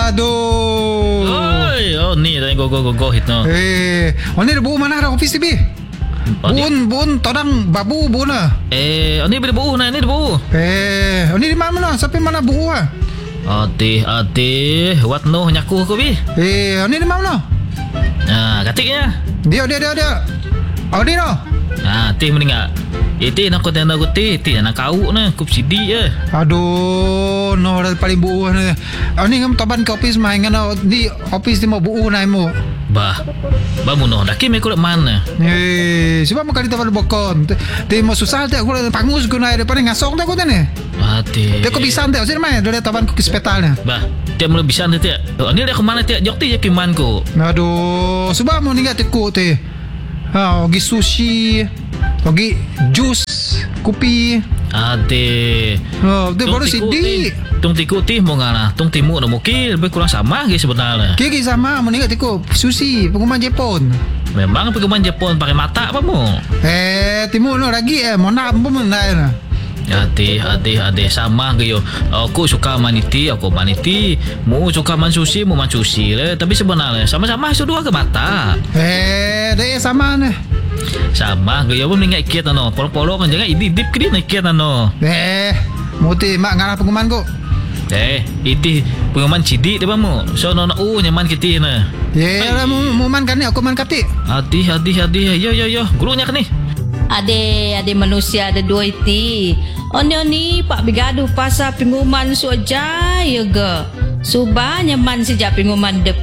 Aduh. Oi, oh ni dah go hit no. Ni ada buku mana dah office TV? Bun, todang babu bun lah. Ni boleh buku ni ada buku. Ni di mana? Sampai mana buku ah? Ate, what no nyaku ko bi? Ni di mana? Katiknya. Dia. Oh, ni no. Teh meninggal. Ti nak kau tanda aku ti nak kau na kup sidi je. Aduh, no dah paling buuh ni. Ni ngam taban ke office mai ngana di office ni mau buuh nai mo. Bah muno dah kimi kulit mana? Sebab mau kali taban bokon. Ti mau susah tak aku pangus ku nai depan ngasong tak aku tane. Ti. Dia ko bisa tak sini mai dari taban ku ke hospital ni. Bah, dia mula bisa nanti. Ni dia ke mana ti? Jok ti je kiman ku. Aduh, sebab mau ningat ku ti. Pergi sushi, pergi jus, kopi. Dia baru sidi. Tung tiku ti mau ngana, tung timu nak mungkin lebih kurang sama ke sebenarnya. Kiki sama, meninggal tiku sushi, pengumuman Jepun. Memang pengumuman Jepun pakai mata apa mu? Timu no lagi mau nak pun menai na. Hati sama ke yo. Aku suka maniti, aku maniti. Mu suka man sushi, mu man sushi le. Tapi sebenarnya sama-sama dua ke mata. Dia sama ni. Sama ke yo pun mengingat ikat ano. Polo-polo kan jangan idip ke dia ikat ano. Muti mak ngarah pengumuman ko. Iti pengumuman cidik dia mu. So no nyaman kita na. Lah muman kan ni aku man kati. Hati. Yo. Gurunya kan ni. Ade manusia ada dua iti. Oni pak bigaduh pasal pengumuman suaja ya ge. Subah nyaman sejak pengumuman dek